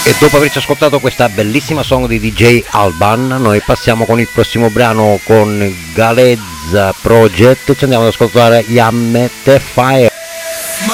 E dopo averci ascoltato questa bellissima song di DJ Alban, noi passiamo con il prossimo brano con Galezza Project, ci andiamo ad ascoltare Yamme The Fire.